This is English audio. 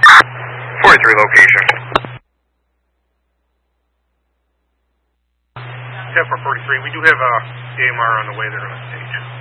43 location. 10 for 43, we do have AMR on the way there on the stage.